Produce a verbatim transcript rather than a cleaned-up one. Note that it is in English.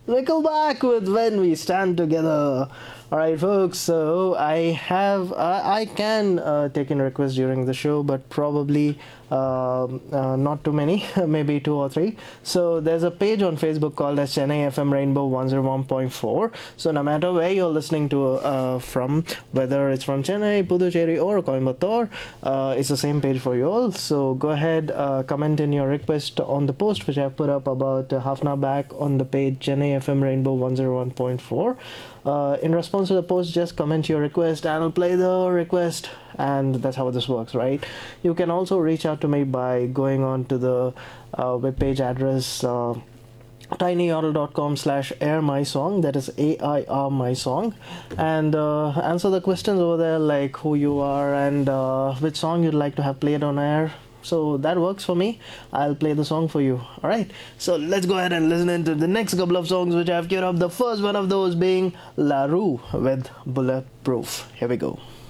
Nickelback with When We Stand Together. Alright, folks, so I have, uh, I can uh, take in requests during the show, but probably um uh, not too many, maybe two or three. So there's a page on Facebook called as Chennai F M Rainbow one oh one point four. So no matter where you're listening to uh, from, whether it's from Chennai, Puducherry, or Coimbatore, uh, it's the same page for you all. So go ahead, uh, comment in your request on the post which I put up about uh, half an hour back on the page Chennai F M Rainbow one oh one point four. Uh, in response to the post, just comment your request and I'll play the request, and that's how this works, right? You can also reach out to me by going on to the uh, webpage address uh, tinyyodel.com slash air my song, that is A I R my song, and uh, answer the questions over there, like who you are and uh, which song you'd like to have played on air. So that works for me. I'll play the song for you. Alright, so let's go ahead and listen into the next couple of songs which I've queued up. The first one of those being La Rue with Bulletproof. Here we go.